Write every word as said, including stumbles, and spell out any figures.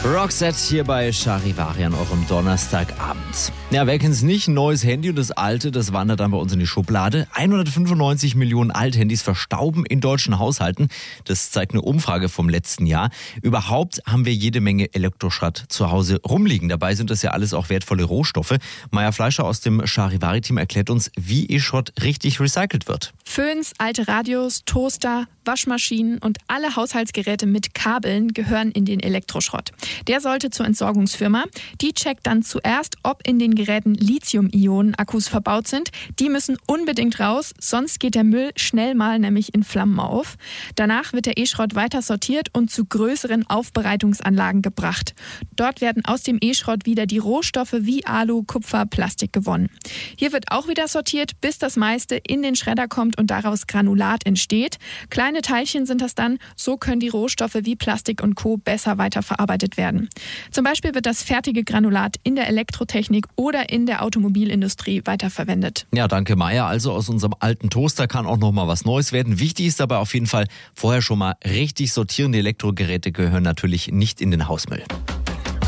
Roxette hier bei Charivari an eurem Donnerstagabend. Ja, wer kennt's nicht? Ein neues Handy und das alte, das wandert dann bei uns in die Schublade. hundertfünfundneunzig Millionen Althandys verstauben in deutschen Haushalten. Das zeigt eine Umfrage vom letzten Jahr. Überhaupt haben wir jede Menge Elektroschrott zu Hause rumliegen. Dabei sind das ja alles auch wertvolle Rohstoffe. Maja Fleischer aus dem Charivari-Team erklärt uns, wie E-Schrott richtig recycelt wird. Föhns, alte Radios, Toaster, Waschmaschinen und alle Haushaltsgeräte mit Kabeln gehören in den Elektroschrott. Der sollte zur Entsorgungsfirma. Die checkt dann zuerst, ob in den Geräten Lithium-Ionen-Akkus verbaut sind. Die müssen unbedingt raus, sonst geht der Müll schnell mal nämlich in Flammen auf. Danach wird der E-Schrott weiter sortiert und zu größeren Aufbereitungsanlagen gebracht. Dort werden aus dem E-Schrott wieder die Rohstoffe wie Alu, Kupfer, Plastik gewonnen. Hier wird auch wieder sortiert, bis das meiste in den Schredder kommt und daraus Granulat entsteht. Kleine Teilchen sind das dann, so können die Rohstoffe wie Plastik und Co. besser weiterverarbeitet werden. Zum Beispiel wird das fertige Granulat in der Elektrotechnik oder in der Automobilindustrie weiterverwendet. Ja, danke Maja. Also aus unserem alten Toaster kann auch noch mal was Neues werden. Wichtig ist dabei auf jeden Fall vorher schon mal richtig sortieren. Die Elektrogeräte gehören natürlich nicht in den Hausmüll.